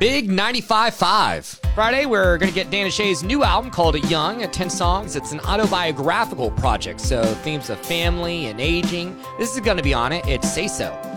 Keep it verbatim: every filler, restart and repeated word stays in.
Big ninety-five point five. Friday, we're going to get Dan Shay's new album called Young, ten songs. It's an autobiographical project, so themes of family and aging. This is going to be on it. It's Say So.